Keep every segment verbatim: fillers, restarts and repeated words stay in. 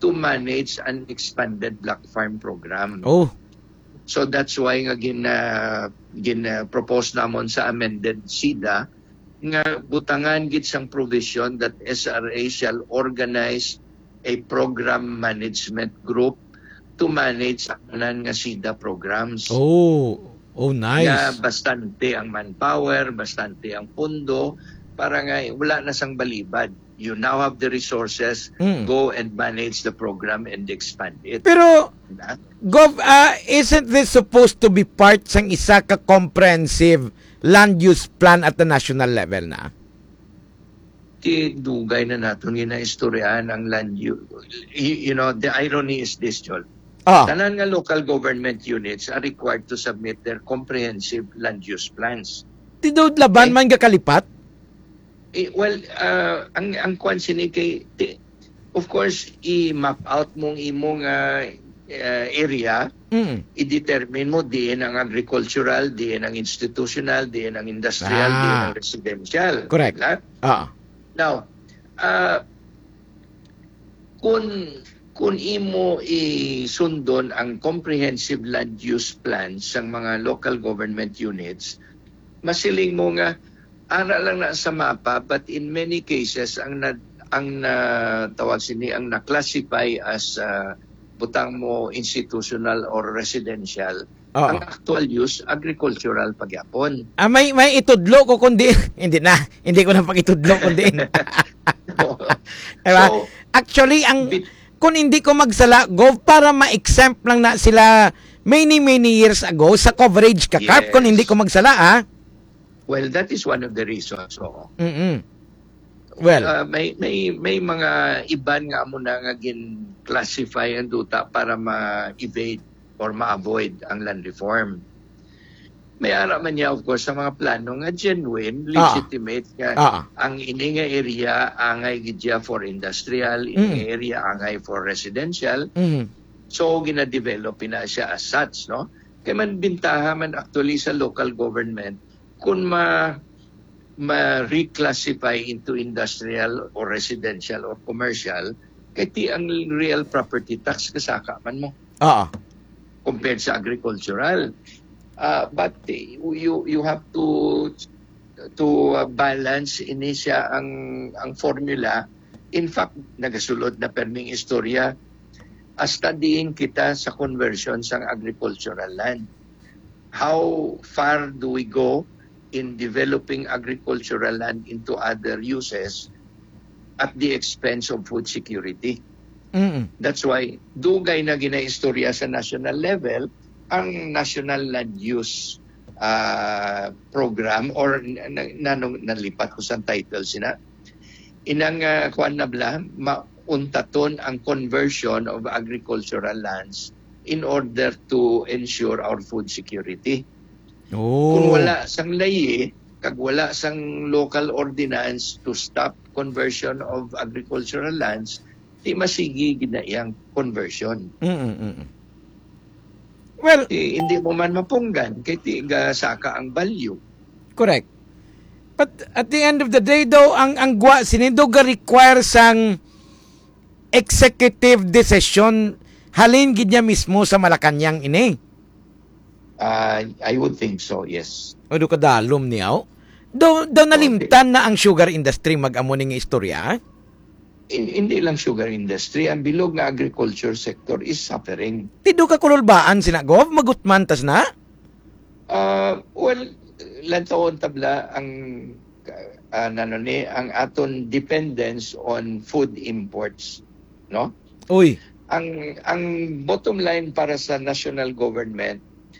to manage an expanded black farm program. Oh. So that's why nga gina gina-propose namon sa amended SIDA nga butangan gid sang provision that S R A shall organize a program management group to manage ang nga SIDA programs. Oh, oh nice. Nga bastante ang manpower, bastante ang pundo para nga wala na sang balibad. You now have the resources, Mm. go and manage the program and expand it. Pero Diba? Gov, uh, isn't this supposed to be part sang isa ka comprehensive land use plan at the national level na? Ti dugay na naton ginaistoryahan ang land use. You, you know, the irony is this, Joel. Ah. Tanan nga local government units are required to submit their comprehensive land use plans. Ti daw laban Okay. man gakalipat? Eh, well, uh, ang ang kwan sini kay ti- of course i-map out mong imong uh, uh, area, Mm. i-determine mo diin ang agricultural, diin ang institutional, diin ang industrial, Ah. diin ang residential. Correct. Diba? Ah. Now, uh, kung kung imo isundon ang comprehensive land use plan sa mga local government units, masiling mo nga ara lang na sa mapa, but in many cases ang na, ang na, tawag sini ang na-classify as uh, butang mo institutional or residential, Oo. ang actual use agricultural pagyapon. Ah, may may itudlo ko kundi hindi na hindi ko na pag-itudlo kundi. Diba? So, Actually, ang bit- kung hindi ko magsala, Gov, para ma-exempt lang na sila many, many years ago sa coverage kakap Yes. kung hindi ko magsala, ah. well, that is one of the reasons. So, Mm-mm. Well, uh, may may may mga iban nga mo na nga gin classify ang duta para ma-evade or ma-avoid ang land reform. May ara man niya, of course, sa mga plano nga genuine, legitimate nga Ah. ang ini nga area angay gidya for industrial, ini nga area angay for residential. mm, So gina-develop na siya as such, no? Kaya man bintaha man actually sa local government kung ma ma-reclassify into industrial or residential or commercial, kaya ti ang real property tax kasaka man mo oo. compared sa agricultural. Uh, but eh, you you have to to uh, balance ini siya ang ang formula. In fact, nagasulod na perming istorya, uh, studying kita sa conversion sa agricultural land. How far do we go in developing agricultural land into other uses at the expense of food security? Mm. That's why dugay na ginaistorya sa national level ang National Land Use uh, Program or nanong nalipat ko sa title sina. Inang uh, kuan na bla mauntaton ang conversion of agricultural lands in order to ensure our food security. Oh. Kung wala sang layi, kag wala sang local ordinance to stop conversion of agricultural lands, di masigi ginayang conversion. Mm-mm. Well, Di, hindi mo man mapunggan kay ti ga saka ang value. correct. But at the end of the day though, ang ang gwa sinindo ga require sang executive decision halin gid niya mismo sa Malacañang ini. Uh, I would think so, yes. O do kadalom niyaw. Do do nalimtan na ang sugar industry mag-amo ning istorya. In, hindi lang sugar industry, ang bilog nga agriculture sector is suffering. Tido ka kululbaan sina Gov magutman tas na. Uh, well, lantaon tabla ang uh, nano ni ang aton dependence on food imports, no? Uy. Ang ang bottom line para sa national government,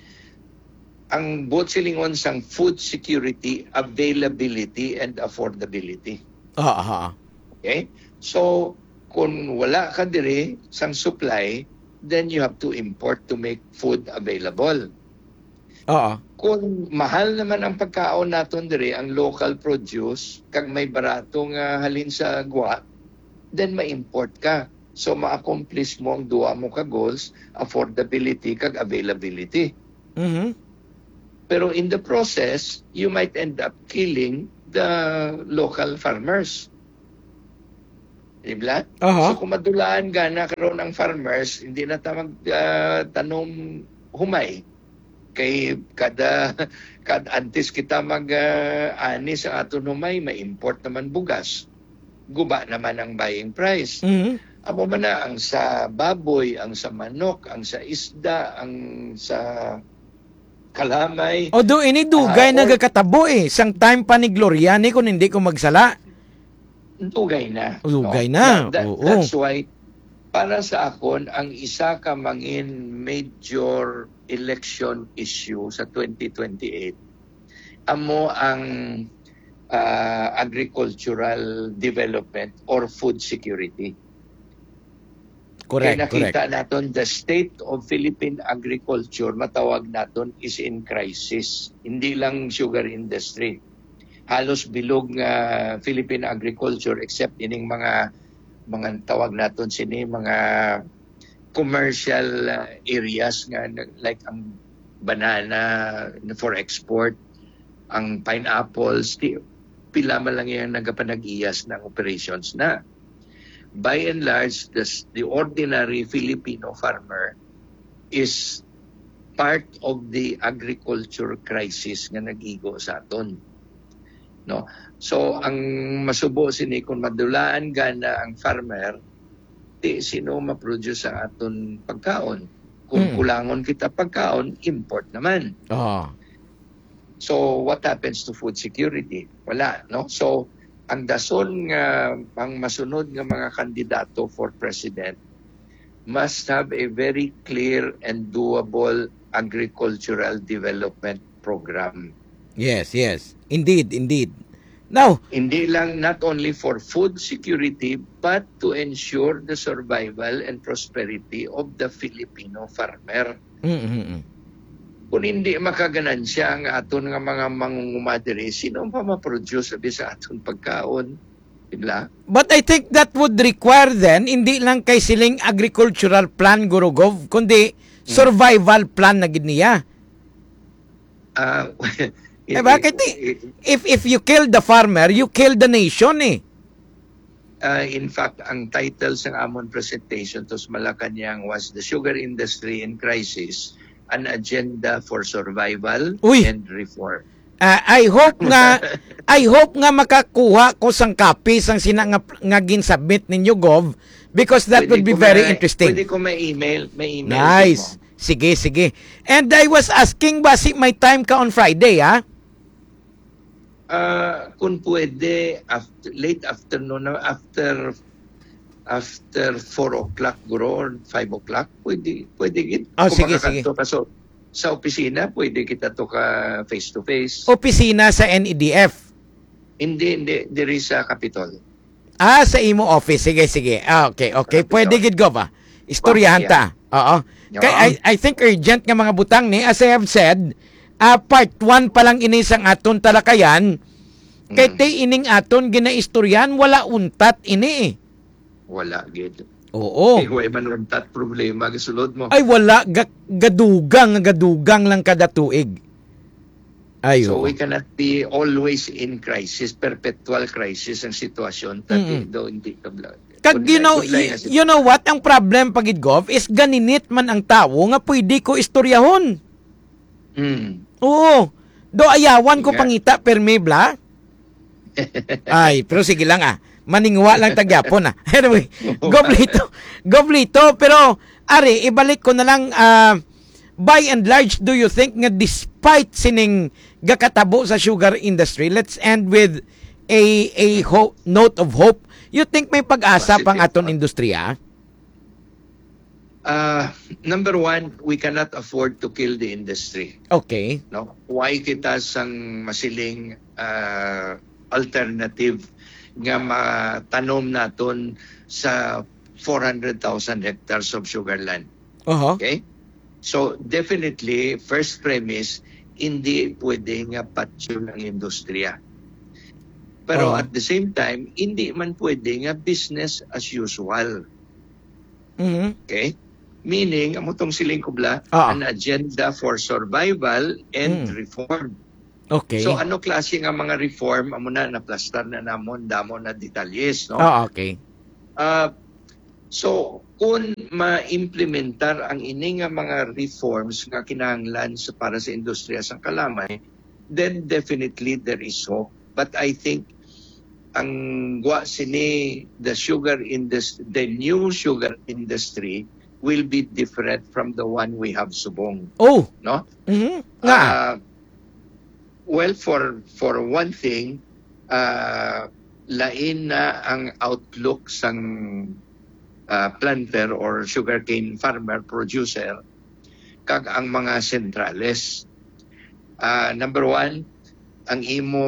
ang both silingon sang food security, availability and affordability. Ah, ah, ah. Okay? So, kung wala ka dire sang supply, then you have to import to make food available. Oo. Kung mahal naman ang pagkaon naton dire, ang local produce, kag may baratong uh, halin sa gwa, then ma-import ka. So, ma-accomplish mo ang duwa mo ka goals, affordability kag availability. Mhm. Pero in the process, you might end up killing the local farmers. Diba? Aha. So kung madulaan ka na karoon ng farmers, hindi na ta magtanom humay. Kay kada kad antes kita mag uh, ani sa aton humay, may import naman bugas. Guba naman ang buying price. Mhm. Amo man na ang sa baboy, ang sa manok, ang sa isda, ang sa kalamay. Odo ini dugay Ah, or- nagakatabo eh. Sang time pa ni Gloriani kung hindi ko magsala. Dugay na. Dugay no? na, That- that- oo. That's why, para sa akon, ang isa ka mangin major election issue sa twenty twenty-eight, amo ang ah, agricultural development or food security. Correct, Kaya nakita correct. naton the state of Philippine agriculture, matawag naton, is in crisis. Hindi lang sugar industry. Halos bilog nga Philippine agriculture except ining mga mga tawag naton sini mga commercial uh, areas nga nag- like ang banana for export, ang pineapples, di, pila man lang yung nagapanag-iyas ng operations na. By and large, the, the ordinary Filipino farmer is part of the agriculture crisis nga nagigo sa aton. No? So, ang masubo sini kung madulaan gana ang farmer, di sino ma-produce sa aton pagkaon. Kung Hmm. kulangon kita pagkaon, import naman. Oh. So, what happens to food security? Wala, no? So, ang dason nga ang masunod nga mga kandidato for president must have a very clear and doable agricultural development program. Yes, yes. Indeed, indeed. Now, Hindi lang not only for food security but to ensure the survival and prosperity of the Filipino farmer. mm, mm, mm. Kung hindi makaganansya ang aton nga mga mangungumadiri, sino pa ma-produce sabi sa aton pagkaon? Diba? But I think that would require then, hindi lang kay siling agricultural plan, Gurugov, kundi survival plan na gid niya. Ah, Eh, bakit di? If if you kill the farmer, you kill the nation eh. Uh, in fact, ang title sa amon presentation to sa Malacanang was The Sugar Industry in Crisis, an Agenda for Survival Uy. and Reform. Ah, I hope nga I hope nga makakuha ko sang copy sang sina nga, nga ginsubmit ninyo Gov because that would Pwede be ko very ma- interesting. Pwede ko may email, may email Nice. mo. Sige, sige. And I was asking ba si may time ka on Friday, ha? Ah, kung pwede, after, late afternoon, na- after after four o'clock guro or five o'clock, pwede, pwede gid. Oh, Kung sige, makakanto ka so, sa opisina, pwede kita to ka face-to-face. Opisina sa N E D F. Hindi, hindi, diri sa Capitol. Ah, sa imo office. Sige, sige. Ah, okay, okay. Rapid Pwede on. gid go ba? Istoryahan ta. Oo. Kay I, I think urgent nga mga butang ni as I have said, ah, part one pa lang ini sang aton talakayan. Kay Mm. te ining aton ginaistoryahan wala untat ini eh. Wala, gid. Oo. Eh, huwag man untat problema, gasulod mo. Ay wala ga, gadugang gadugang lang kada tuig. Ay, So oo. we cannot be always in crisis, perpetual crisis ang sitwasyon. Tati, Mm-mm. do, hindi ka bla- Kag you know, Kunlay- kunlay y- nga you know what? Ang problem pagid Gov is ganinit man ang tawo nga pwede ko istoryahon. Mm. Oo. Do ayawan ko Nga. pangita perme bla. Ay, pero sige lang ah. Maningwa lang tagyapon ah. Anyway, goblito. Goblito, pero ari ibalik ko na lang ah, by and large, do you think nga despite sining gakatabo sa sugar industry, let's end with a a hope, note of hope. You think may pag-asa pang Positive, aton ah. industriya? Uh, number one, we cannot afford to kill the industry. Okay. No? Why kita sang masiling uh, alternative nga matanom naton sa four hundred thousand hectares of sugarland. Oho. Okay? So definitely, first premise, hindi pwede nga patyo ng industriya. Pero Oo. at the same time, hindi man pwede nga business as usual. Mhm. Okay? Meaning, amo tong siling kubla, Ah. an agenda for survival and Mm. reform. Okay. So ano klase nga mga reform, amo na naplastar na namon damo na detalyes, no? Ah, okay. Uh, so kung ma-implementar ang ini nga mga reforms nga kinahanglan sa para sa industriya sa kalamay, then definitely there is hope. But I think ang gwa sini the sugar industry, the new sugar industry will be different from the one we have subong. Oh. No? Mhm. Nga. Uh, well, for for one thing, uh, lain na ang outlook sang uh, planter or sugarcane farmer producer kag ang mga sentrales. Uh, number one, ang imo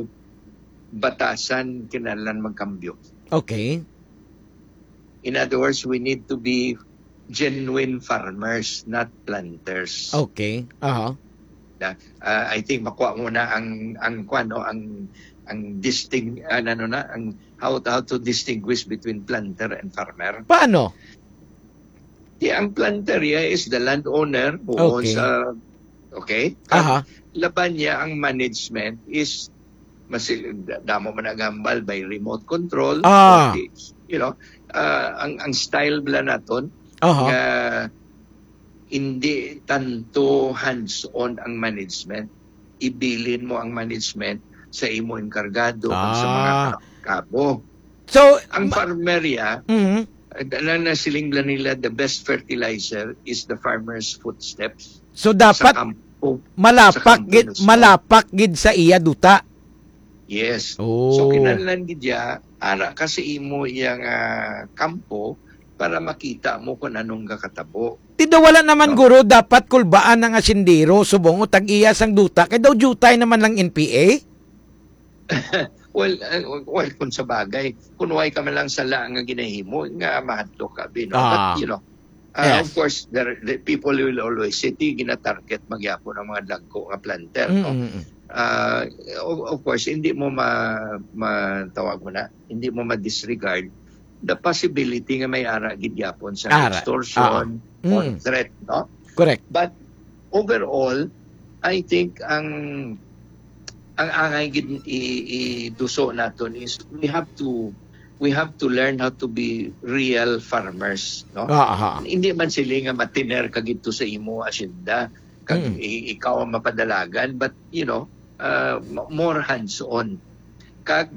batasan kinahanglan magkambyo. Okay. In other words, we need to be genuine farmers, not planters. Okay. Aha. Uh, I think makuha mo na ang ang kuano ang ang disting ano na ang how how to distinguish between planter and farmer. Paano? Di ang planter yeah, is the landowner who Okay. owns uh, okay. Aha. Laban niya ang management is masil damo man nagambal by remote control. Ah. Okay. You know, uh, ang ang style bla naton Aha. nga hindi tanto hands-on ang management. Ibilin mo ang management sa imo enkargado Ah. sa mga kabo. So, Ang farmeria, mhm. na nasiling bla nila the best fertilizer is the farmer's footsteps So sa dapat kampo. malapak sa gid kampo. malapak gid sa iya duta. Yes. Oh. So kinahanglan gid ya ara kasi imo iyang ah, kampo para makita mo kung anong kakatabo. Tido wala naman No. guro dapat kulbaan ng asindero subong o tag-iya sang duta kay daw jutay naman lang N P A. Well, uh, well kung sa bagay, kung way ka man lang sala nga ginahimo nga mahadlok ka bino. Ah. But you know, uh, Yes. of course there the people will always say di gina-target magyapon ang mga dagko nga planter, no. Mm-mm. Uh, of, of course, hindi mo ma, matawag mo na, hindi mo ma-disregard the possibility nga may ara gidyapon sa Ara. extortion Ah. or Mm. threat, no? Correct. But overall, I think ang ang angay gid i- iduso naton is we have to we have to learn how to be real farmers, no? Aha. Hindi man sila nga matiner kagito sa imo asyenda kag Mm. i- ikaw ang mapadalagan, but you know, uh, m- more hands-on kag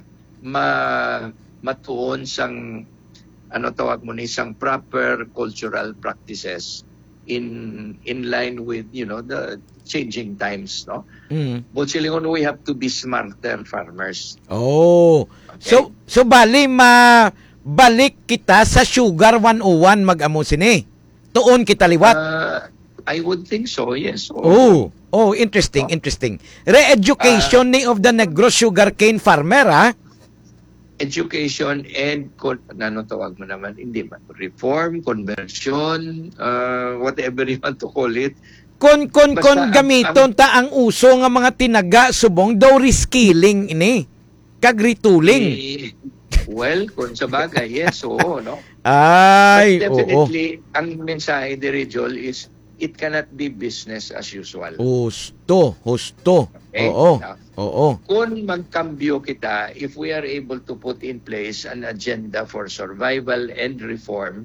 ma matuon sang ano tawag mo ni sang proper cultural practices in in line with you know the changing times, no. Mm. But silingon, we have to be smarter farmers. Oh. So so bali ma balik kita sa Sugar one oh one mag-amo sini. Tuon kita liwat. Uh, I would think so, yes. Oh, oh, interesting, interesting. Re-education ni of the Negros sugarcane farmer, ha? Education and con- ano tawag mo naman, hindi man reform, conversion, uh, whatever you want to call it. Kon kon Basta kon ang- gamiton ta ang uso nga mga tinaga subong daw reskilling ini. Kag retooling. Eh, well, kung sa bagay, yes, oo, no? Ay, But oo. definitely, ang mensahe ni Joel is, it cannot be business as usual. Husto, husto. Okay? Oo. Now, Oo. kung magkambyo kita, if we are able to put in place an agenda for survival and reform,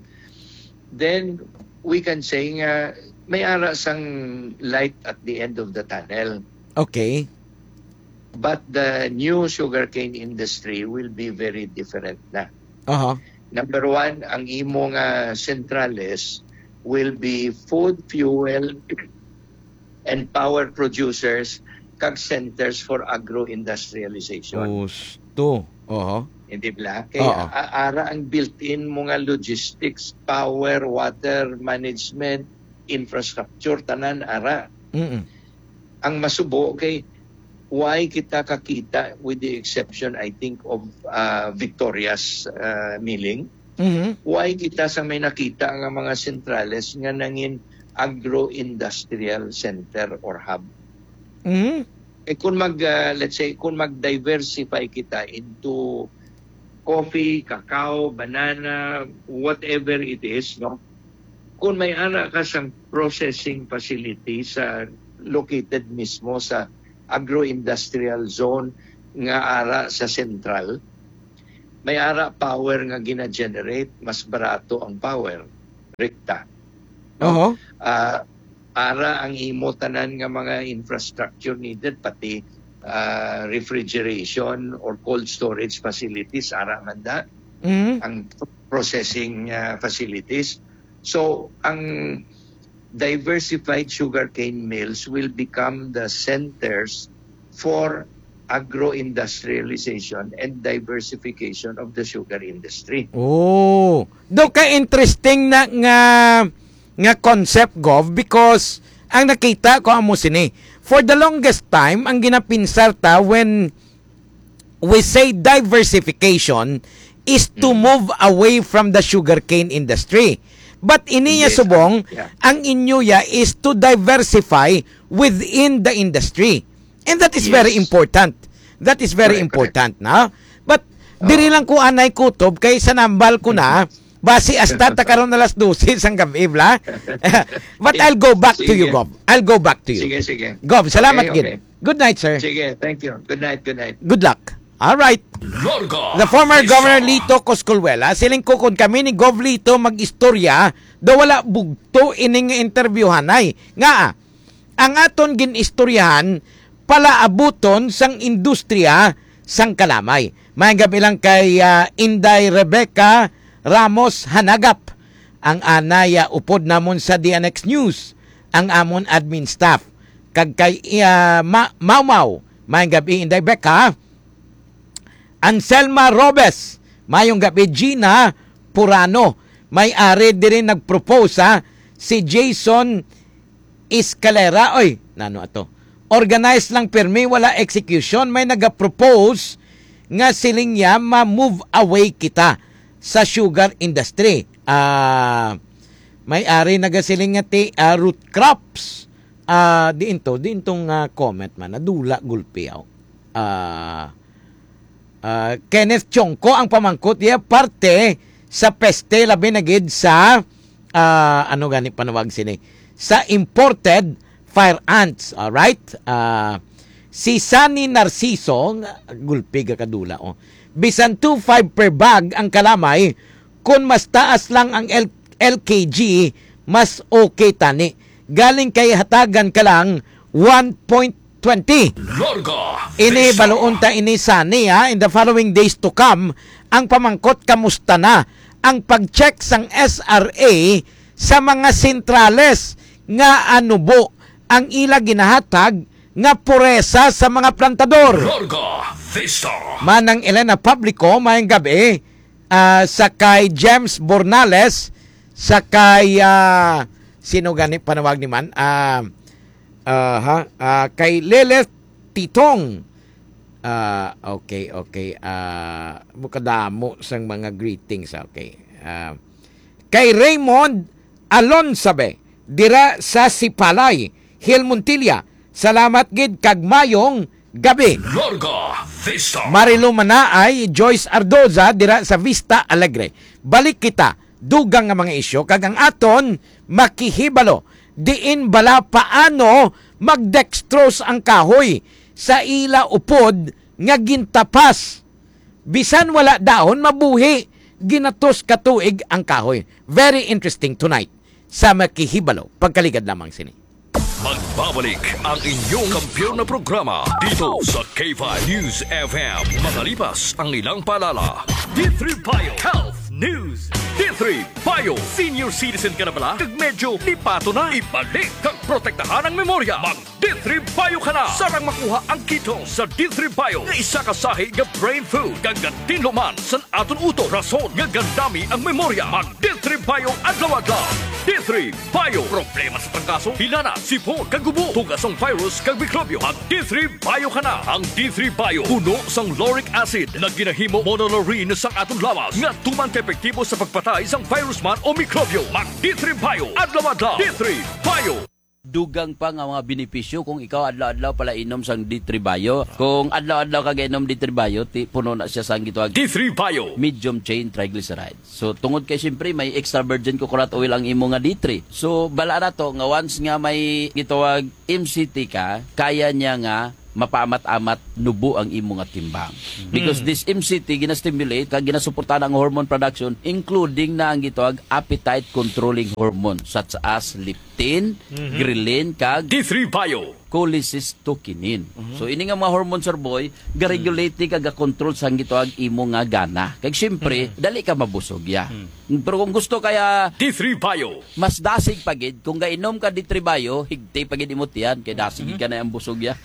then we can say nga may ara sang light at the end of the tunnel. Okay. But the new sugarcane industry will be very different na. Aha. Number one, ang imo nga centrales will be food, fuel, and power producers kag centers for agro-industrialization. Husto. Oo. Hindi ba? Kaya Oo. a- ara ang built-in mga logistics, power, water, management, infrastructure, tanan ara. Mm. Ang masubo, kay why kita kakita with the exception, I think, of uh, Victoria's uh, milling, Mhm. why kita sa may nakita nga mga centrales nga nangin agro-industrial center or hub. Mhm. Eh kung mag, uh, let's say, kung mag-diversify kita into coffee, cacao, banana, whatever it is, no? Kung may ana ka sang processing facility sa located mismo sa agro-industrial zone nga ara sa central, may ara power nga gina-generate, mas barato ang power. Rekta. Oo. Uh, ara ang imo tanan nga mga infrastructure needed, pati uh, refrigeration or cold storage facilities, ara man da. Mm-hmm. Ang processing uh, facilities. So, ang diversified sugarcane mills will become the centers for agro-industrialization and diversification of the sugar industry. Oh, do ka interesting na nga nga concept, Gov, because ang nakita ko amo sini, for the longest time ang ginapinsar ta when we say diversification is to mm. move away from the sugarcane industry. But iniya yes, subong, yeah. ang inyo ya is to diversify within the industry. And that is yes. very important. That is very correct, important, correct. na. But oh. diri lang ko anay kutob kay sa nambal ko na base hasta ta karon alas twelve sang gabi bla. But I'll go back sige. to you, Gov. I'll go back to you. Sige, sige. Gov, salamat okay, okay. gid. Good night, sir. Sige, thank you. Good night, good night. Good luck. All right. The former Governor Lito Coscolwela, siling kukod kami ni Gov Lito mag-istorya do wala bugto ining interviewhanay. Nga, ang aton ginistoryahan pala abuton sang industriya sang kalamay. May gabi lang kay uh, Inday Rebecca Ramos Hanagap, ang anaya upod namon sa D N X News, ang amon admin staff. Kag kay uh, Ma- Mau-Mau, may gabi Inday Becca, Anselma Robes, mayong gabi Gina Purano, may ari din nagpropose ha, si Jason Escalera, oy, nano ato, organized lang permi, wala execution, may nagapropose nga siling niya ma-move away kita sa sugar industry. Uh, may ari nagasiling nga ti uh, root crops. Uh, diin to, diin tong uh, comment man, nadula gulpiaw. Ah... Uh, Uh, Kenneth Chongko ang pamangkot niya parte sa peste labi na gid sa uh, ano gani panawag sini sa imported fire ants. All right, uh, si Sunny Narciso gulpi ga kadula oh, bisan two point five per bag ang kalamay, kun mas taas lang ang L- LKG mas okay tani, galing kay hatagan ka lang one point twenty. Ini baluon ta ini sani ha, in the following days to come, ang pamangkot kamusta na ang pag-check sang S R A sa mga sentrales nga anubo ang ila ginahatag nga puresa sa mga plantador. Manang Elena Publico mayang gabi, uh, sa kay James Bornales, sa kay uh, sino gani panawag ni man, ah uh, Uh, ha? Uh, kay Lilith Titong. Uh, okay, okay. Uh, mukadamo sang mga greetings. Okay. Uh, kay Raymond Alonsabe, dira sa Sipalay, Hill Montilla. Salamat gid kag mayong gabi. Marilu Manaay, Joyce Ardoza, dira sa Vista Alegre. Balik kita, dugang nga mga isyo, kag ang aton makihibalo. Diin bala paano magdextrose ang kahoy sa ila upod nga gintapas. Bisan wala daon, mabuhi. Ginatos katuig ang kahoy. Very interesting tonight sa Makihibalo. Pagkaligad lamang sini. Magbabalik ang inyong kampiyon na programa dito sa K five News F M. Makalipas ang ilang paalala. D three Bio Health News. D three Bio, senior citizen ka na pala? Kag medyo lipato na. Ibalik kag protektahan ang memorya. Mag D three Bio ka na. Sarang makuha ang ketone sa D three Bio nga isa kasahi nga brain food. Kag tinluman sa aton uto. Rason nga gandami ang memorya. Mag D three Bio adlaw-adlaw. D three Bio, problema sa trangkaso, hilana, sipon, kag gubo, tugasong virus, kag mikrobyo. Mag D three Bio ka na. Ang D three Bio, puno sang lauric acid na ginahimo monolaurin sa aton lawas nga tuman ka-epektibo sa pagpatay sang virus man o mikrobyo. Mag D three Bio, adlaw-adlaw. D three Bio. Dugang pa nga mga benepisyo kung ikaw adlaw-adlaw pala inom sang D three Bio. Kung adlaw-adlaw ka inom D three Bio, ti puno na siya sang gitawag D three Bio, medium chain triglycerides. So tungod kay siyempre may extra virgin coconut oil ang imo nga D three. So bala na to nga once nga may gitawag M C T ka, kaya niya nga mapaamat-amat nubo ang imo nga timbang. Because mm. this M C T gina-stimulate kag ginasuportahan ang hormone production including na ang gitawag appetite controlling hormone such as leptin, mm-hmm. ghrelin kag D three Bio, cholecystokinin. Mm-hmm. So ini nga mga hormone sir boy, ga-regulate mm-hmm. kag ga-control sa gitawag imo nga gana. Kag syempre mm-hmm. dali ka mabusog ya. Mm-hmm. Pero kung gusto kaya D three Bio, mas dasig pagid kung gainom ka D three Bio, higti pagid imot yan kay dasig mm-hmm. ka na ang busog ya.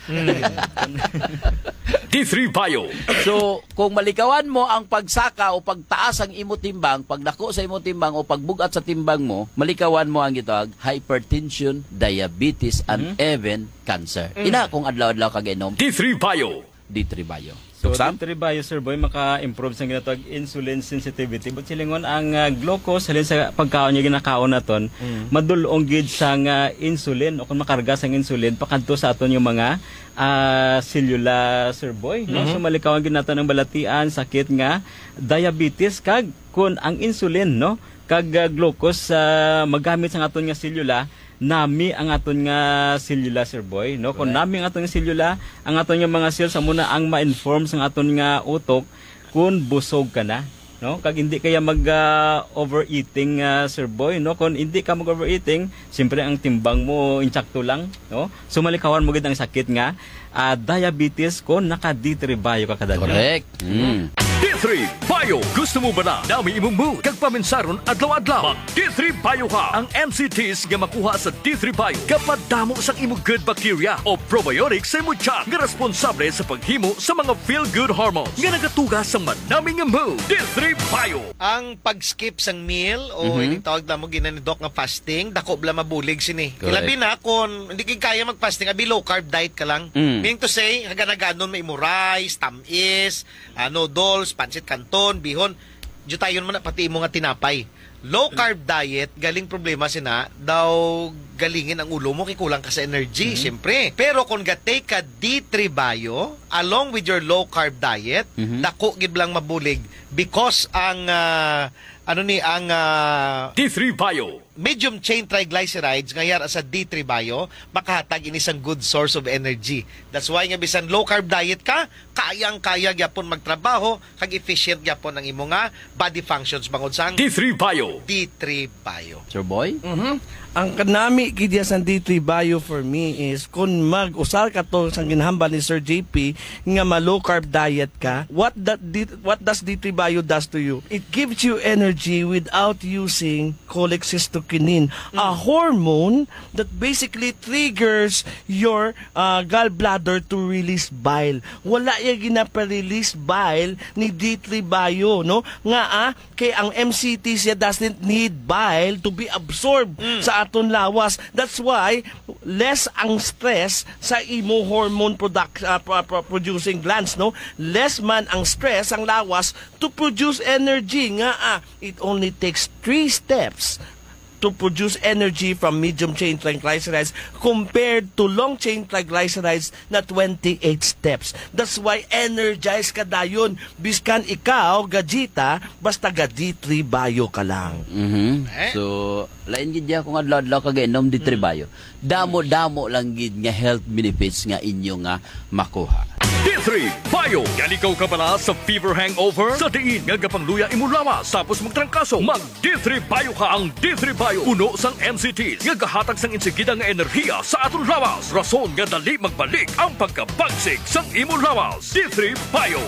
D three Bio. So, kung malikawan mo ang pagsaka o pagtaas ang imo timbang, pagdako sa imo timbang o pagbugat sa timbang mo, malikawan mo ang gitawag hypertension, diabetes, and mm-hmm. even cancer. Mm-hmm. Ina kung adlaw-adlaw ka gainom D three Bio. D three Bio. So, D three Bio, Sir Boy, maka-improve sa ginatawag insulin sensitivity. But silingon, ang uh, glucose, halin sa pagkaon niya ginakaon naton, mm. madulong gid sa uh, insulin, o kung makarga sa insulin, pakanto sa aton yung mga uh, cellular, Sir Boy. Mm-hmm. No? So, malikawan gid naton ng balatian, sakit nga, diabetes, kag kung ang insulin, no? kag uh, glucose, uh, magamit sa aton nga cellular, nami ang aton nga selula, Sir Boy, no? Kung nami ang aton nga selula, ang aton nga mga cells amo na ang ma-inform sa aton nga utok kung busog ka na, no? Kag hindi kaya mag uh, overeating, uh, Sir Boy, no? Kung hindi ka mag overeating, siyempre ang timbang mo insakto lang, no? So malikawan mo gid ang sakit nga uh, diabetes kung naka D three Bio ka kada. Correct. Mm. D three Bio. Gusto mo ba na dami imong mood kag paminsaron adlaw-adlaw? Mag D three Bio ka. Ang M C Ts nga makuha sa D three Bio kapag damo sang imong good bacteria o probiotics sa imong tiyan nga responsable sa paghimo sa mga feel-good hormones nga nagatugas sa manaming nga mood. D three Bio. Ang pag-skip sang meal o mm-hmm. ining tawag na mo ginanidok nga fasting, dako bla mabulig sini. Ilabi na kung hindi kay kaya mag-fasting, abi low carb diet ka lang. Mm. Meaning to say, haganagadon may imo rice, tamis, uh, noodles, pansit canton, bihon, jutayon mo na pati imo nga tinapay. Low carb diet, galing problema sina, daw galingin ang ulo mo, kikulang ka sa energy, mm-hmm. syempre. Pero kung gatay ka D three Bio, along with your low carb diet, mm-hmm. dako gid lang mabulig because ang, uh, ano ni, ang uh, D three Bio. Medium chain triglycerides ngayar sa D three Bio makahatag ini isang good source of energy. That's why nga bisan low carb diet ka, kayang-kaya gyapon magtrabaho kag efficient gyapon ang imo nga body functions bangod sang D three Bio. D three Bio. Sir Boy? Mhm. Ang kanami kidya sa D three Bio for me is kung mag-usal ka to sa ginhamba ni Sir J P nga ma low carb diet ka, what that what does D three Bio does to you? It gives you energy without using cholecystokinin, mm. a hormone that basically triggers your uh, gallbladder to release bile. Wala ya ginapa-release bile ni D three Bio, no? Nga ah, kay ang M C T siya doesn't need bile to be absorbed mm. sa aton lawas. That's why less ang stress sa imo hormone product uh, producing glands, no? Less man ang stress ang lawas to produce energy. Nga ah, it only takes three steps to produce energy from medium chain triglycerides compared to long chain triglycerides na twenty-eight steps. That's why energized ka dayon. Biskan ikaw, gajita, basta ga D three Bio ka lang. Mm-hmm. Eh? So, lain gid ya kung adlaw-adlaw ka gainom D three Bio. Damo-damo lang gid nga health benefits nga inyo nga makuha. D three Bio. Galikaw ka pala sa fever hangover? Sa diin nga gapangluya imo lawas tapos magtrangkaso. Mag D three Bio ka. Ang D three Bio puno sang M C Ts nga gahatag sang insigida nga enerhiya sa aton lawas. Rason nga dali magbalik ang pagkabagsik sang imo lawas. D three Bio.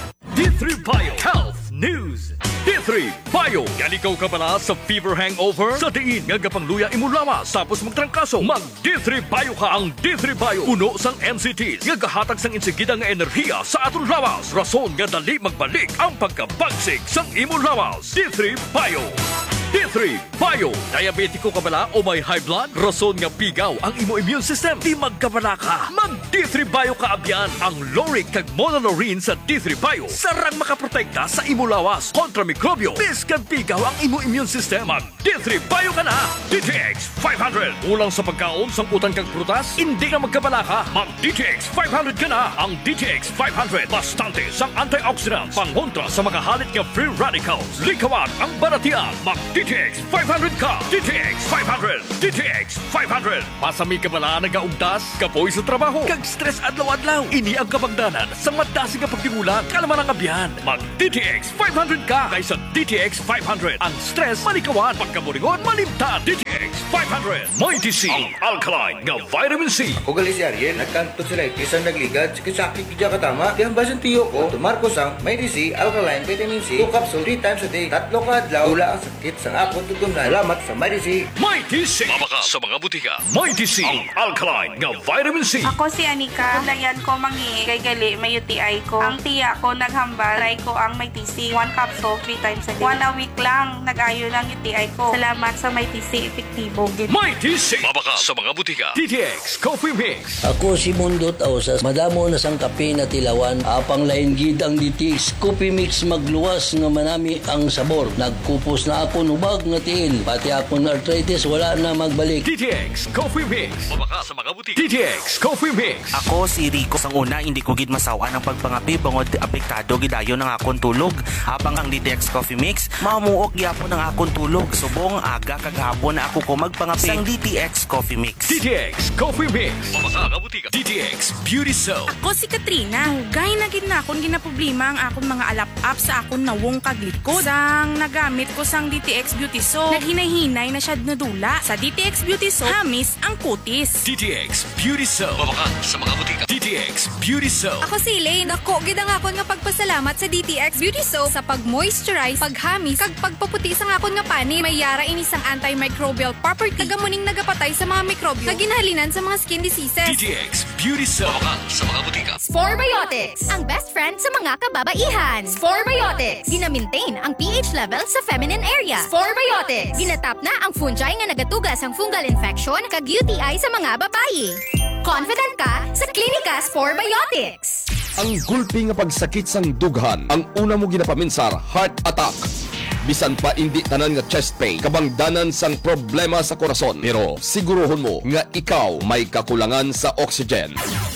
D three Bio Health News. D three Bio. Galikaw ka pala sa fever hangover? Sa diin nga gapangluya imo lawas tapos magtrangkaso. Mag D three Bio ka. Ang D three Bio puno sang M C Ts nga gahatag sang insigida nga enerhiya sa aton lawas. Rason nga dali magbalik ang pagkabagsik sang imo lawas. D three Bio. D three Bio. Diabetiko ka bala o may high blood? Rason nga pigaw ang imo immune system. Di magkabala ka. Mag D three Bio ka abyan. Ang Loric kag Monolaurin sa D three Bio sarang makaprotekta sa imo lawas kontra mikrobyo. Biskan pigaw ang imo immune system. Mag D three Bio ka na. D T X five hundred. Ulang sa pagkaon, sangkutan kang prutas, hindi na magkabala ka. Mag D T X five hundred ka na. Ang D T X five hundred bastante sang antioxidants, pangontra sa mga halit nga free radicals. Likawan ang baratian. Mag D D T X five hundred ka. D T X five hundred. D T X five hundred. Pasami ka bala nagaugdas, kapoy sa trabaho, kag stress adlaw-adlaw. Ini ang kabangdanan sa madasi nga pagtingulang kalaman ang abyan. Mag D T X five hundred ka kaysa D T X five hundred. Ang stress malikawan, pagkaburingon malimtan. D T X five hundred. Mighty C, ang alkaline nga vitamin C. Ako gali si Ariel, nagkanto sila isang nagligad, sakit kidya katama. Di ang basan tiyo ko, tumarko sang Mighty C, alkaline, vitamin C, two capsule, three times a day, tatlo ka adlaw, wala ang sakit sang akong tutunan. Salamat sa Mighty C. Mighty C. Mabaka sa mga butika. Mighty C, ang alkaline nga vitamin C. Ako si Anika. Kulayan ko mangi kay gali may U T I ko. Ang tiya ko naghambal, try ko ang Mighty C. One capsule, three times a day. One a week lang, nag-ayo ng U T I ko. Salamat sa Mighty C, epektibo. Mighty C. Mabaka sa mga butika. D T X Coffee Mix. Ako si Mundot Ausas. Madamo na sang kape na tilawan. Apang lain gid ang D T X Coffee Mix magluwas nga manami ang sabor. Nagkupos na ako nubag nga tiil. Pati akong arthritis wala na magbalik. D T X Coffee Mix. Mabaka sa mga butika. D T X Coffee Mix. Ako si Rico. Sang una hindi ko gid masawa ng pagpangapi bangod apektado gidayon ng akong tulog. Habang ang D T X Coffee Mix mamuok gyapon ng akong tulog. Subong aga kagahapon na ako ko magpangapi sang D T X Coffee Mix. D T X Coffee Mix. Mabaka nga butika. D T X Beauty Soap. Ako si Katrina. Gay na gid na akong ginaproblema ang akong mga alap-up sa akong nawong kaglikod. Sang nagamit ko sang D T X Beauty Soap, naghinay-hinay na siya nadula. Sa D T X Beauty Soap, hamis ang kutis. D T X Beauty Soap. Mabaka sa mga butika. D T X Beauty Soap. Ako si Elaine. Ako gid ang akon nga pagpasalamat sa D T X Beauty Soap sa pag-moisturize, paghamis, kag pagpaputi sa akon nga pani. May yara ini sang antimicrobial property. Kagamuning nagapatay sa mga mikrobyo na ginahalinan sa mga skin diseases. D T X Beauty Soap. Mabaka sa mga butika. Sporebiotics, ang best friend sa mga kababaihan. Sporebiotics, gina-maintain ang pH level sa feminine area. Sporebiotics, ginatap na ang fungi nga nagatugas ang fungal infection kag U T I sa mga babayi. Confident ka sa Klinika Sporebiotics. Ang gulpi nga pagsakit sang dughan, ang una mo ginapaminsar, heart attack. Bisan pa hindi tanan nga chest pain, kabangdanan sang problema sa korason. Pero siguruhon mo nga ikaw may kakulangan sa oxygen.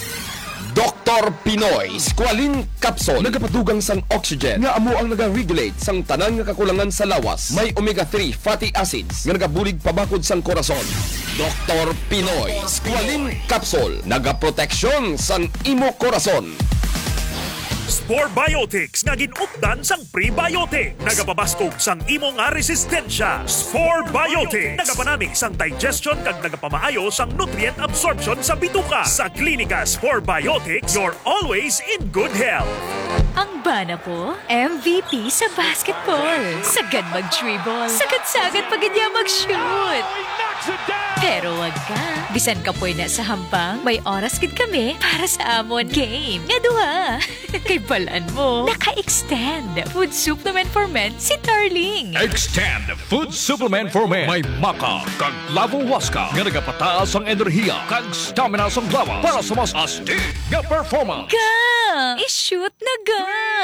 Doctor Pinoy Squalene Capsule nagapadugang sang oxygen nga amo ang naga-regulate sang tanan nga kakulangan sa lawas. May omega three fatty acids nga nagabulig pabakod sang korason. Doctor Pinoy Squalene Capsule nagaproteksyon sang imo korason. Sporebiotics nga ginupdan sang prebiotic. Nagapabaskog sang imo nga resistensya. Sporebiotics nagapanami sang digestion kag nagapamaayo sang nutrient absorption sa bituka. Sa Klinika Sporebiotics, you're always in good health. Ang bana ko, M V P sa basketball. Sagad mag-dribble. Sagad-sagad pag niya mag-shoot. Pero wag ka. Bisan ka po na sa hampang, may oras gid kami para sa amon game. Nga duha. Kay balaan mo, naka-extend food supplement for men si Darling. Extend food supplement for men. May maka kag lavo waska nga nagapataas ang enerhiya kag stamina sa lawas para sa mas astig nga performance. Ga! I-shoot na ga!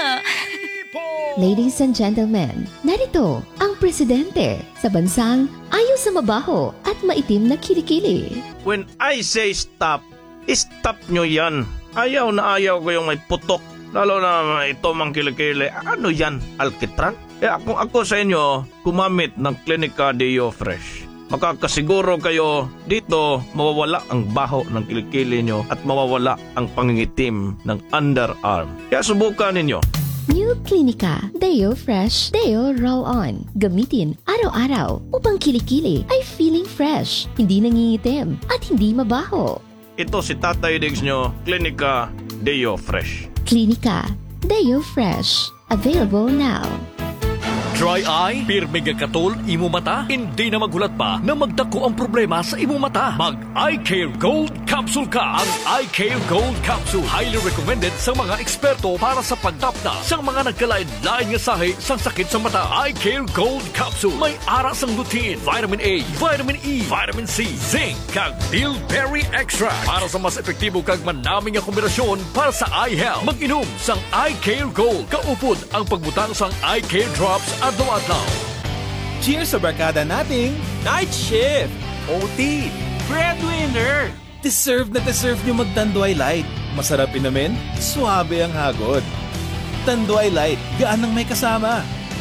Ladies and gentlemen, narito ang presidente sa bansang ayaw sa mabaho at maitim na kilikili. When I say stop, stop nyo yan. Ayaw na ayaw ko yung may putok. Lalo na ito mang kilikili. Ano yan? Alkitran? Eh kung ako sa inyo, gumamit ng Klinika Deo Fresh. Makakasiguro kayo dito mawawala ang baho ng kilikili nyo at mawawala ang pangingitim ng underarm. Kaya subukan ninyo. New Klinika Deo Fresh Deo Roll-On. Gamitin araw-araw upang kilikili ay feeling fresh, hindi nangingitim at hindi mabaho. Ito si Tatay Diggs nyo, Klinika Deo Fresh. Klinika Deo Fresh. Available now. Dry eye, pirmi katol, imo mata, hindi na magulat pa na magdako ang problema sa imo mata. Mag Eye Care Gold Capsule ka. Ang Eye Care Gold Capsule highly recommended sa mga eksperto para sa pagtapna sa mga nagkalain-lain nga sahi sang sakit sa mata. Eye Care Gold Capsule may aras ang lutein, vitamin A, vitamin E, vitamin C, zinc, kag bilberry extract para sa mas epektibo kag manaming nga kombinasyon para sa eye health. Mag-inom sang Eye Care Gold. Kaupod ang pagbutang sang Eye Care Drops adlaw-adlaw. Cheers sa barkada nating Night Shift, O T, Breadwinner. Deserve na deserve nyo mag-Tanduay Light. Masarap inamin, suabe ang hagod. Tanduay Light, gaan ng may kasama.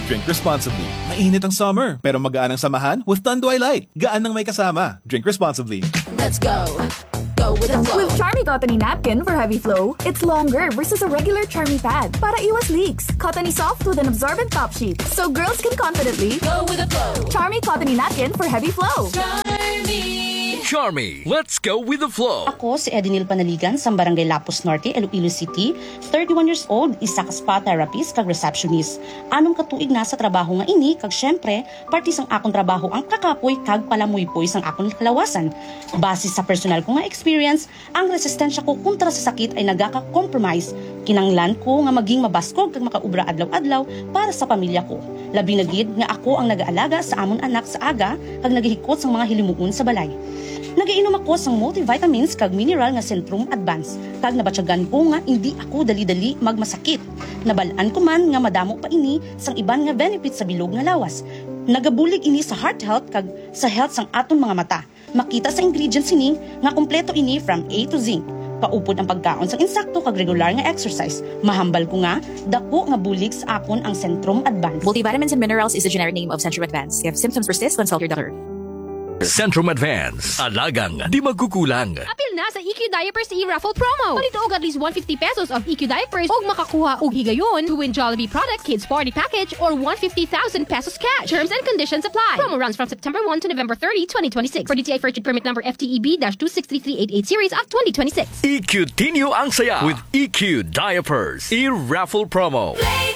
Drink responsibly. Mainit ang summer, pero magaan ang samahan with Tanduay Light. Gaan ng may kasama. Drink responsibly. Let's go. Go with the flow. With Charmy Cottony Napkin for heavy flow, it's longer versus a regular Charmy pad para iwas leaks. Cottony soft with an absorbent top sheet, so girls can confidently go with the flow. Charmy Cottony Napkin for heavy flow. Charmy. Charmy, let's go with the flow. Ako si Edinil Panaligan sa Barangay Lapus Norte, Iloilo City. thirty-one years old, isa ka spa therapist kag receptionist. Anong katuig na sa trabaho nga ini kag syempre, parti sang akong trabaho ang kakapoy kag palamuypoy sang akong kalawasan. Base sa personal ko nga experience, ang resistensya ko kontra sa sakit ay nagaka-compromise. Kinanglan ko nga maging mabaskog kag makaubra adlaw-adlaw para sa pamilya ko. Labi na gid nga ako ang nagaalaga sa amon anak sa aga kag naghihikot sang mga hilimuon sa balay. Nagiinom ako sang multivitamins kag mineral nga Centrum Advance. Kag nabatyagan ko nga hindi ako dali-dali magmasakit. Nabalaan ko man nga madamo pa ini sang iban nga benefits sa bilog nga lawas. Nagabulig ini sa heart health kag sa health sang aton mga mata. Makita sa ingredients ini nga kompleto ini from A to Z. Paupod ang pagkaon sang insakto kag regular nga exercise. Mahambal ko nga dako nga bulig sa akon ang Centrum Advance. Multivitamins and minerals is the generic name of Centrum Advance. If symptoms persist, consult your doctor. Centrum Advance. Alagang di magkukulang. Apil na sa E Q Diapers e-raffle promo. Palito og at least one hundred fifty pesos of E Q Diapers og makakuha og higayon to win Jollibee product kids party package or one hundred fifty thousand pesos cash. Terms and conditions apply. Promo runs from September first to November thirtieth, twenty twenty-six. For D T I First Permit number F T E B two six three three eight eight series of twenty twenty-six. E Q Tinyo ang saya with E Q Diapers e-raffle promo. Play